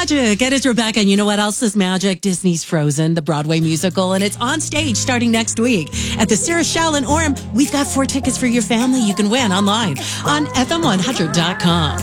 magic. And it's Rebecca. And you know what else is magic? Disney's Frozen, the Broadway musical. And it's on stage starting next week at the Sarah Shell in Orem. We've got 4 tickets for your family you can win online on FM100.com.